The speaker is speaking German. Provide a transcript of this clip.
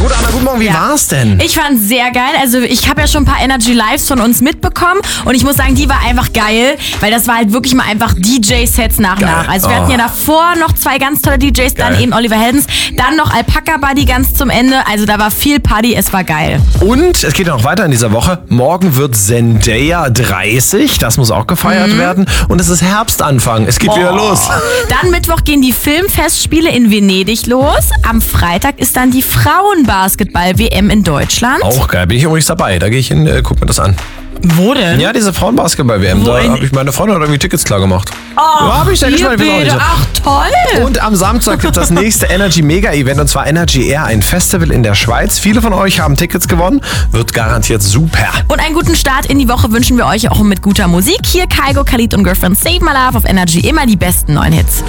Gut, Anna, guten Morgen. Wie war's denn? Ich fand sehr geil. Also ich habe ja schon ein paar Energy Lives von uns mitbekommen und ich muss sagen, die war einfach geil, weil das war halt wirklich mal einfach DJ-Sets nach. Also wir hatten ja davor noch 2 ganz tolle DJs, dann eben Oliver Heldens, dann noch Alpaca Buddy ganz zum Ende. Also da war viel Party, es war geil. Und es geht ja noch weiter in dieser Woche. Morgen wird Zendaya 30, das muss auch gefeiert werden. Und es ist Herbstanfang, es geht wieder los. Dann Mittwoch gehen die Filmfestspiele in Venedig los. Am Freitag ist dann die Frauenbasketball-WM in Deutschland. Auch geil, bin ich übrigens dabei. Da gehe ich hin, guck mir das an. Wo denn? Ja, diese Frauenbasketball-WM. Da habe ich meine Freundin irgendwie Tickets klar gemacht. Oh, hab ich da gespannt, ich weiß auch nicht. Ach, toll. Und am Samstag gibt es das nächste Energy Mega Event, und zwar Energy Air, ein Festival in der Schweiz. Viele von euch haben Tickets gewonnen, wird garantiert super. Und einen guten Start in die Woche wünschen wir euch auch mit guter Musik. Hier Kygo, Khalid und Girlfriend Save My Love auf Energy. Immer die besten neuen Hits.